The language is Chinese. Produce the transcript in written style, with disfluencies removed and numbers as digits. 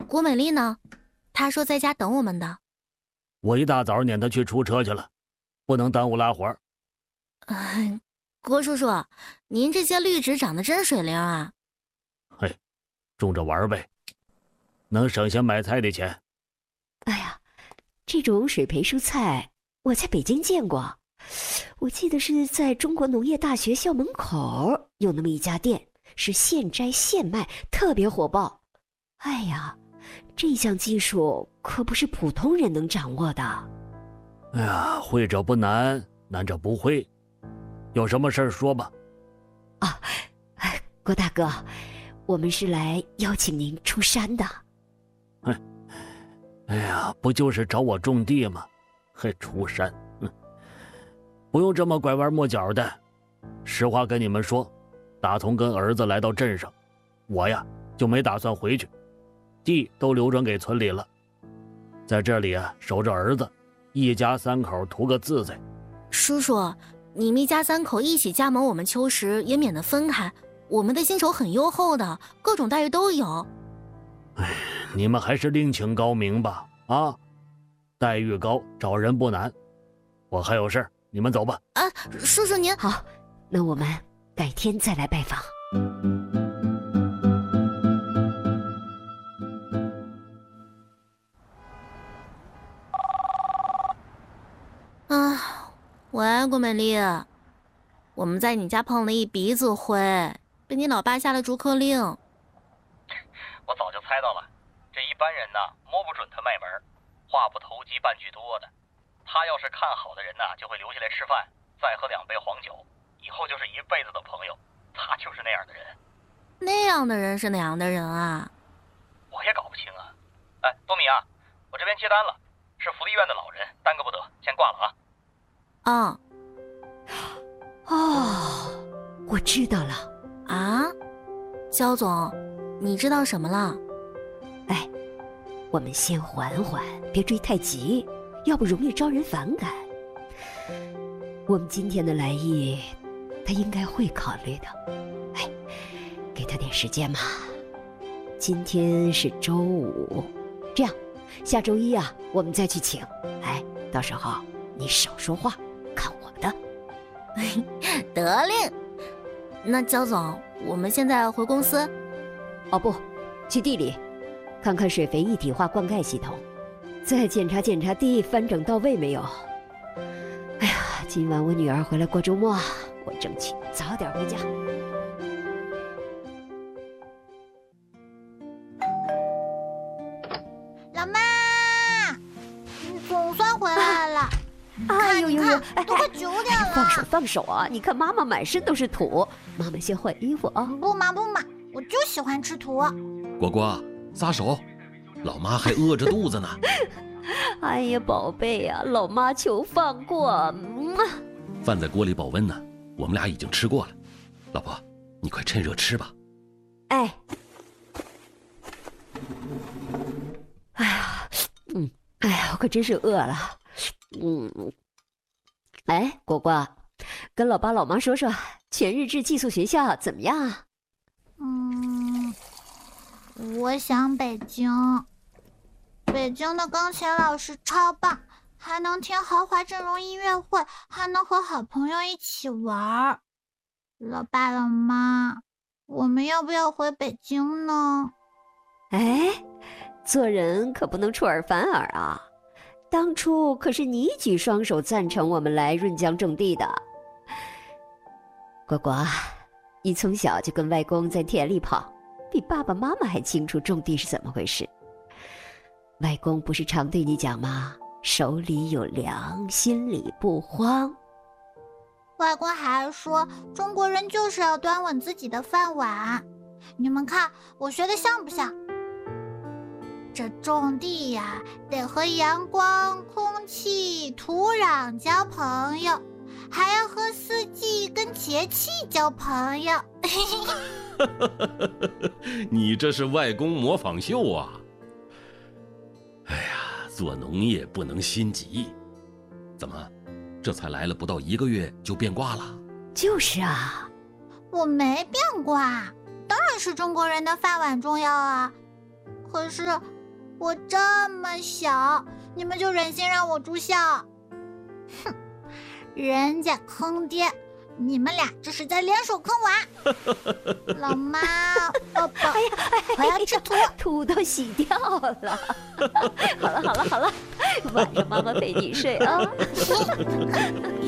郭美丽呢？她说在家等我们的。 我一大早撵她去出车去了，不能耽误拉活。 郭叔叔，您这些绿植长得真水灵啊！ 嘿，种着玩呗，能省下买菜的钱。 哎呀，这种水培蔬菜我在北京见过，我记得是在中国农业大学校门口有那么一家店，是现摘现卖，特别火爆。哎呀，这项技术可不是普通人能掌握的。 哎呀，会者不难，难者不会。有什么事儿说吧。 啊，郭大哥，我们是来邀请您出山的。 哎呀，不就是找我种地吗？还出山？不用这么拐弯抹角的。实话跟你们说，打从跟儿子来到镇上，我呀就没打算回去，地都流转给村里了，在这里啊守着儿子，一家三口图个自在。 叔叔，你们一家三口一起加盟我们秋实，也免得分开。我们的薪酬很优厚的，各种待遇都有。 你们还是另请高明吧。啊，待遇高，找人不难。我还有事儿，你们走吧。 叔叔您好，那我们改天再来拜访。 喂，郭美丽，我们在你家碰了一鼻子灰，被你老爸下了逐客令。 我早就猜到了，这一般人呢摸不准他卖门，话不投机半句多的。他要是看好的人呢，就会留下来吃饭，再喝2杯黄酒，以后就是一辈子的朋友。他就是那样的人。 那样的人是哪样的人啊？ 我也搞不清啊。哎，多米啊，我这边接单了，是福利院的老人，耽搁不得，先挂了啊。 哦，我知道了。 啊，焦总，你知道什么了？ 哎，我们先缓缓，别追太急，要不容易招人反感。我们今天的来意，他应该会考虑的。哎，给他点时间嘛。今天是周五，这样，下周一啊，我们再去请。哎，到时候你少说话，看我们的。 得令。那焦总，我们现在回公司？ 哦不，去地里，看看水肥一体化灌溉系统，再检查检查地翻整到位没有。哎呀，今晚我女儿回来过周末，我争取早点回家。 老妈，你总算回来了。 哎呦呦呦！ 都快9点了。 放手啊！你看妈妈满身都是土，妈妈先换衣服啊。 不嘛，我就喜欢吃土。 果果，撒手，老妈还饿着肚子呢。 哎呀，宝贝呀，老妈求放过。 饭在锅里保温呢，我们俩已经吃过了。老婆，你快趁热吃吧。 哎，哎呀，我可真是饿了。哎，果果，跟老爸老妈说说，全日制寄宿学校怎么样啊？ 我想北京。北京的钢琴老师超棒，还能听豪华阵容音乐会，还能和好朋友一起玩。老爸老妈，我们要不要回北京呢？ 哎，做人可不能出尔反尔啊！当初可是你举双手赞成我们来润江种地的。果果，你从小就跟外公在田里跑，比爸爸妈妈还清楚种地是怎么回事。外公不是常对你讲吗？手里有粮，心里不慌。 外公还说，中国人就是要端稳自己的饭碗。你们看，我学的像不像？这种地呀，得和阳光、空气、土壤交朋友，还要和四季跟节气交朋友。 你这是外公模仿秀啊！哎呀，做农业不能心急。怎么，这才来了不到1个月就变卦了？ 就是啊， 我没变卦，当然是中国人的饭碗重要啊。可是我这么小，你们就忍心让我住校？哼，人家坑爹，你们俩这是在联手坑娃。老妈，抱抱，我要吃土。 土都洗掉了。好了，晚上妈妈陪你睡啊。